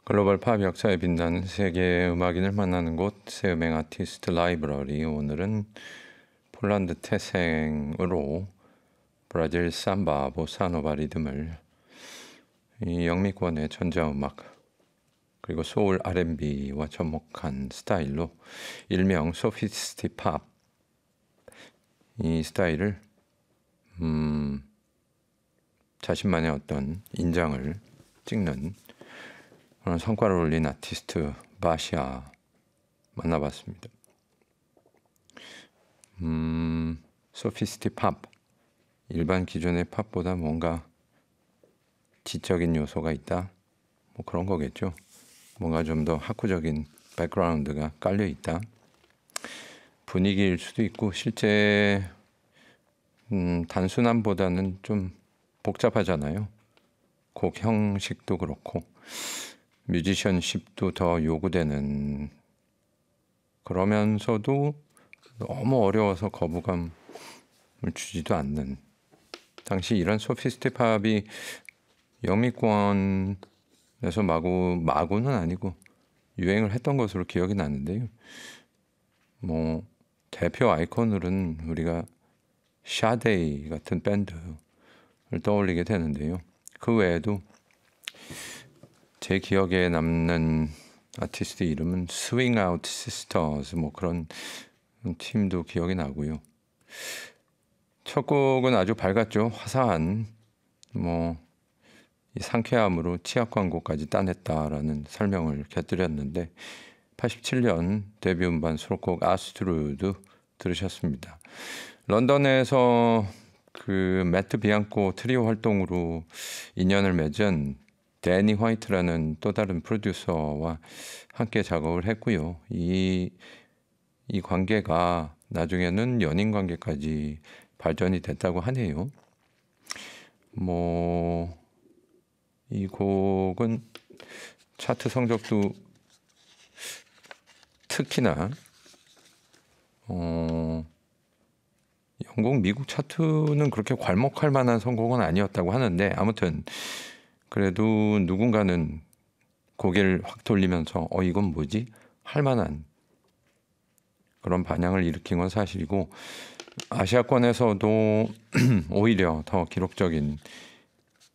글로벌 팝 역사에 빛나는 세계 음악인을 만나는 곳, 새 음악 아티스트 라이브러리. 오늘은 폴란드 태생으로 브라질 삼바, 보사노바 리듬을 이 영미권의 전자음악 그리고 소울 R&B와 접목한 스타일로 일명 소피스티 팝, 이 스타일을 자신만의 어떤 인장을 찍는 그런 성과를 올린 아티스트 바샤 만나봤습니다. 소피스티 팝, 일반 기존의 팝보다 뭔가 지적인 요소가 있다, 뭐 그런 거겠죠. 뭔가 좀 더 학구적인 백그라운드가 깔려 있다, 분위기일 수도 있고, 실제 단순함보다는 좀 복잡하잖아요. 곡 형식도 그렇고 뮤지션십도 더 요구되는, 그러면서도 너무 어려워서 거부감을 주지도 않는, 당시 이런 소피스티 팝이 영미권에서 마구는 아니고 유행을 했던 것으로 기억이 나는데요. 뭐 대표 아이콘으로는 우리가 샤데이 같은 밴드를 떠올리게 되는데요. 그 외에도 제 기억에 남는 아티스트 이름은 스윙 아웃 시스터즈, 뭐 그런 팀도 기억이 나고요. 첫 곡은 아주 밝았죠. 화사한, 뭐 이 상쾌함으로 치약 광고까지 따냈다라는 설명을 곁들였는데, 87년 데뷔 음반 수록곡 아스트루드 들으셨습니다. 런던에서 그 매트 비앙코 트리오 활동으로 인연을 맺은 데니 화이트라는 또 다른 프로듀서와 함께 작업을 했고요. 이 관계가 나중에는 연인 관계까지 발전이 됐다고 하네요. 뭐 이 곡은 차트 성적도 특히나 영국, 미국 차트는 그렇게 괄목할 만한 성공은 아니었다고 하는데, 아무튼 그래도 누군가는 고개를 확 돌리면서 이건 뭐지? 할 만한 그런 반향을 일으킨 건 사실이고, 아시아권에서도 오히려 더 기록적인